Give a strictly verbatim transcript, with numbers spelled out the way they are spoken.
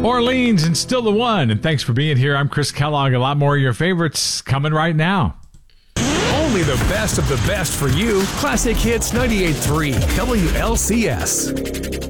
Orleans and Still the One. And thanks for being here. I'm Chris Kellogg. A lot more of your favorites coming right now. Only the best of the best for you. Classic Hits ninety-eight point three W L C S.